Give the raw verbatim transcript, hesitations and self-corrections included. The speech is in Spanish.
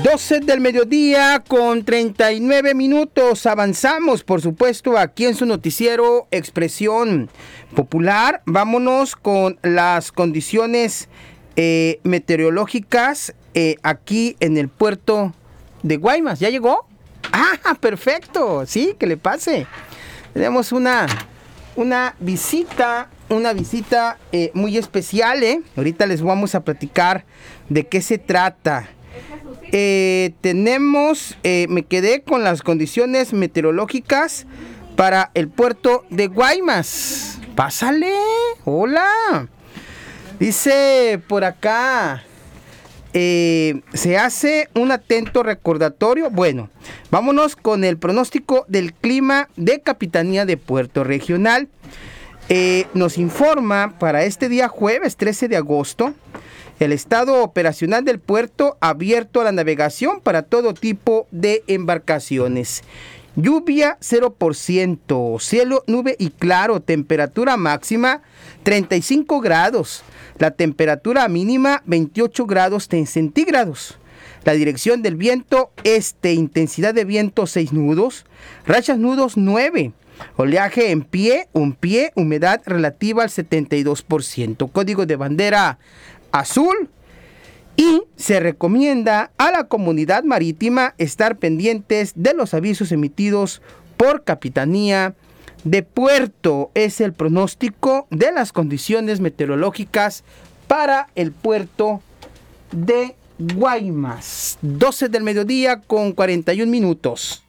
doce del mediodía con treinta y nueve minutos. Avanzamos, por supuesto, aquí en su noticiero Expresión Popular. Vámonos con las condiciones eh, meteorológicas eh, aquí en el puerto de Guaymas. ¿Ya llegó? Ah, perfecto. Sí, que le pase. Tenemos una, una visita, una visita eh, muy especial, ¿eh? Ahorita les vamos a platicar de qué se trata. Eh, tenemos, eh, me quedé con las condiciones meteorológicas para el puerto de Guaymas. Pásale, hola. Dice por acá, eh, se hace un atento recordatorio. Bueno, vámonos con el pronóstico del clima de Capitanía de Puerto Regional. Eh, nos informa para este día jueves trece de agosto. El estado operacional del puerto abierto a la navegación para todo tipo de embarcaciones. Lluvia cero por ciento, cielo, nube y claro, temperatura máxima treinta y cinco grados, la temperatura mínima veintiocho grados centígrados. La dirección del viento este, intensidad de viento seis nudos, rachas nudos nueve. Oleaje en pie, un pie, humedad relativa al setenta y dos por ciento. Código de bandera azul, y se recomienda a la comunidad marítima estar pendientes de los avisos emitidos por Capitanía de Puerto. Es el pronóstico de las condiciones meteorológicas para el puerto de Guaymas. doce del mediodía con cuarenta y un minutos.